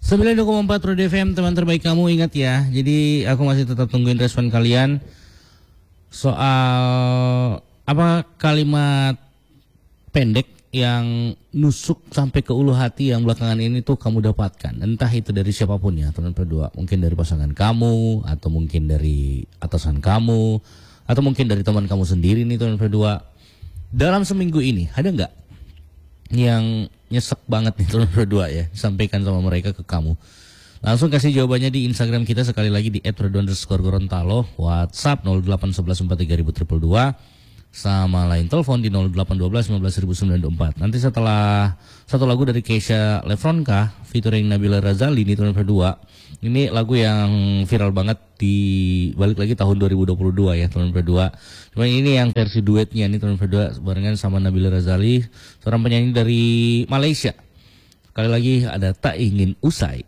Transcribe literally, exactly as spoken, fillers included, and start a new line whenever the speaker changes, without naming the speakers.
sembilan puluh dua koma empat Roda F M, teman terbaik kamu, ingat ya. Jadi aku masih tetap tungguin respon kalian soal apa kalimat pendek yang nusuk sampai ke ulu hati yang belakangan ini tuh kamu dapatkan. Entah itu dari siapapun ya, teman berdua. Mungkin dari pasangan kamu, atau mungkin dari atasan kamu, atau mungkin dari teman kamu sendiri nih teman berdua. Dalam seminggu ini ada nggak yang nyesek banget nih teman berdua ya, sampaikan sama mereka ke kamu? Langsung kasih jawabannya di Instagram kita sekali lagi di et rodo underscore gorontalo, WhatsApp nol delapan satu satu empat tiga dua dua dua, sama lain telepon di nol delapan satu dua lima belas sembilan dua empat. Nanti setelah satu lagu dari Keisha Lefronka featuring Nabila Razali nih teman berdua. Ini lagu yang viral banget di balik lagi tahun dua ribu dua puluh dua ya teman berdua. Cuma ini yang versi duetnya nih teman berdua barengan sama Nabila Razali, seorang penyanyi dari Malaysia. Sekali lagi ada Tak Ingin Usai.